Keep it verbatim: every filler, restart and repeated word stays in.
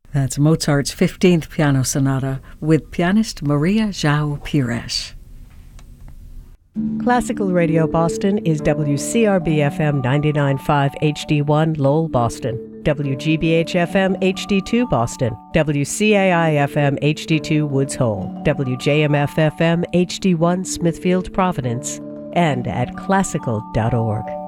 That's Mozart's fifteenth Piano Sonata with pianist Maria João Pires. Classical Radio Boston is W C R B F M ninety-nine point five H D one Lowell, Boston, W G B H F M H D two Boston, W C A I F M H D two Woods Hole, W J M F F M H D one Smithfield, Providence, and at classical dot org.